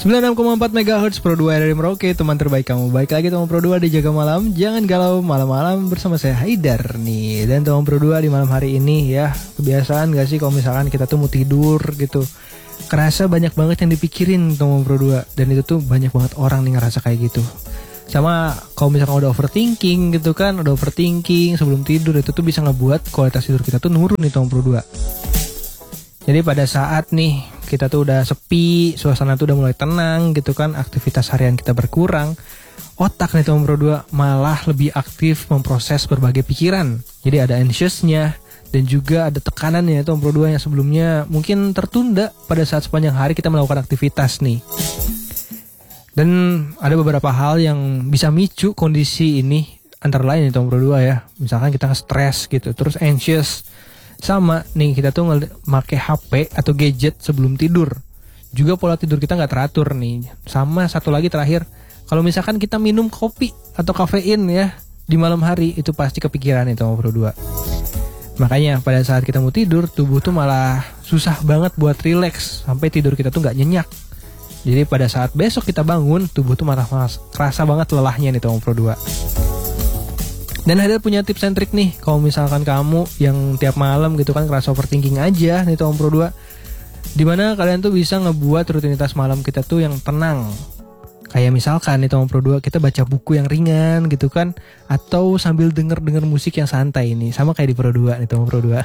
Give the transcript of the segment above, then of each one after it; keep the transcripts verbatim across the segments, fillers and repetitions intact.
sembilan puluh enam koma empat megahertz Pro dua R R Merauke, teman terbaik kamu. Baik lagi teman Pro dua di Jaga Malam. Jangan galau malam-malam bersama saya Haidar nih. Dan teman Pro dua di malam hari ini ya, kebiasaan gak sih kalau misalkan kita tuh mau tidur gitu, kerasa banyak banget yang dipikirin teman Pro dua. Dan itu tuh banyak banget orang nih ngerasa kayak gitu. Sama kalau misalkan udah overthinking gitu kan, udah overthinking sebelum tidur, itu tuh bisa ngebuat kualitas tidur kita tuh nurun nih teman Pro dua. Jadi pada saat nih kita tuh udah sepi, suasana tuh udah mulai tenang gitu kan, aktivitas harian kita berkurang, otak nih teman Pro dua malah lebih aktif memproses berbagai pikiran. Jadi ada anxiousnya dan juga ada tekanannya teman Pro dua yang sebelumnya mungkin tertunda pada saat sepanjang hari kita melakukan aktivitas nih. Dan ada beberapa hal yang bisa micu kondisi ini, antara lain nih teman Pro dua ya. Misalkan kita stres gitu, terus anxious. Sama nih kita tuh nge-make H P atau gadget sebelum tidur. Juga pola tidur kita gak teratur nih. Sama satu lagi terakhir, kalau misalkan kita minum kopi atau kafein ya di malam hari, itu pasti kepikiran nih teman Pro dua. Makanya pada saat kita mau tidur, tubuh tuh malah susah banget buat relax, sampai tidur kita tuh gak nyenyak. Jadi pada saat besok kita bangun, tubuh tuh malah kerasa banget lelahnya nih teman Pro dua. Dan ada punya tips and trik nih, kalau misalkan kamu yang tiap malam gitu kan kerasa overthinking aja nih teman Pro dua, dimana kalian tuh bisa ngebuat rutinitas malam kita tuh yang tenang. Kayak misalkan nih teman Pro dua, kita baca buku yang ringan gitu kan, atau sambil denger-denger musik yang santai nih, sama kayak di Pro dua nih teman Pro dua.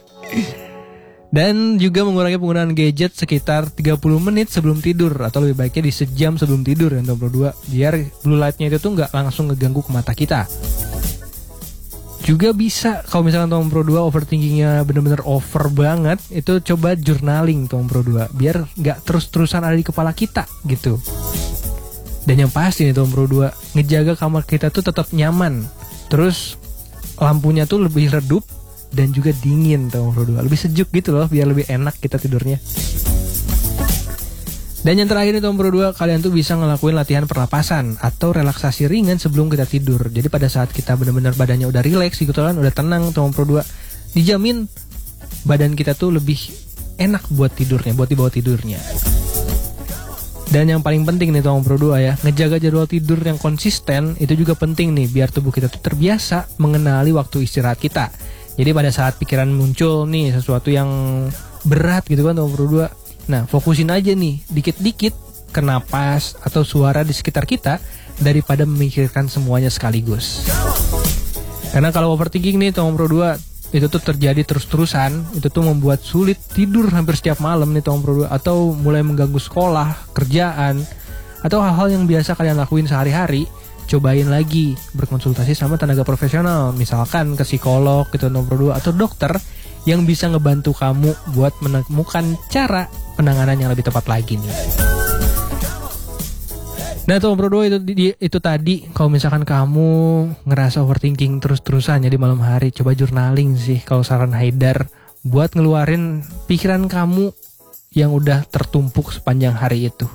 Dan juga mengurangi penggunaan gadget sekitar tiga puluh menit sebelum tidur, atau lebih baiknya di sejam sebelum tidur ya teman Pro dua, biar blue light-nya itu tuh gak langsung ngeganggu ke mata kita. Juga bisa kalau misalkan teman Pro dua overthinkingnya bener-bener over banget, itu coba journaling teman Pro dua, biar gak terus-terusan ada di kepala kita gitu. Dan yang pasti nih teman Pro dua, ngejaga kamar kita tuh tetap nyaman, terus lampunya tuh lebih redup dan juga dingin teman Pro dua, lebih sejuk gitu loh, biar lebih enak kita tidurnya. Dan yang terakhir nih teman Pro dua, kalian tuh bisa ngelakuin latihan pernapasan atau relaksasi ringan sebelum kita tidur. Jadi pada saat kita benar-benar badannya udah rileks gitu kan, udah tenang teman Pro dua, dijamin badan kita tuh lebih enak buat tidurnya, buat dibawa tidurnya. Dan yang paling penting nih teman Pro dua ya, ngejaga jadwal tidur yang konsisten itu juga penting nih, biar tubuh kita tuh terbiasa mengenali waktu istirahat kita. Jadi pada saat pikiran muncul nih sesuatu yang berat gitu kan teman Pro dua, nah fokusin aja nih dikit-dikit ke napas atau suara di sekitar kita, daripada memikirkan semuanya sekaligus. Karena kalau overthinking nih teman Pro dua, itu tuh terjadi terus-terusan, itu tuh membuat sulit tidur hampir setiap malam nih teman Pro dua, atau mulai mengganggu sekolah, kerjaan, atau hal-hal yang biasa kalian lakuin sehari-hari. Cobain lagi berkonsultasi sama tenaga profesional, misalkan ke psikolog gitu teman Pro dua, atau dokter yang bisa ngebantu kamu buat menemukan cara penanganan yang lebih tepat lagi nih. Nah teman Pro dua, itu, itu tadi kalau misalkan kamu ngerasa overthinking terus-terusan ya di malam hari, coba journaling sih kalau saran Haidar, buat ngeluarin pikiran kamu yang udah tertumpuk sepanjang hari itu.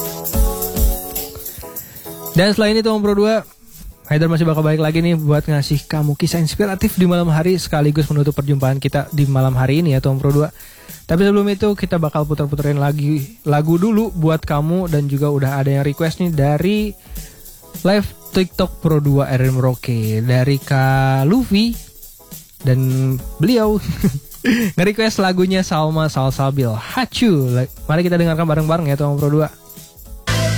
Dan selain itu teman Pro dua, Haidar masih bakal balik lagi nih buat ngasih kamu kisah inspiratif di malam hari, sekaligus menutup perjumpaan kita di malam hari ini ya teman Pro dua. Tapi sebelum itu kita bakal putar-puterin lagi lagu dulu buat kamu, dan juga udah ada yang request nih dari live TikTok Pro dua R R Merauke, dari Kak Luffy, dan beliau nge-request lagunya Salma Salsabil Hacu. Mari kita dengarkan bareng-bareng ya teman Pro dua.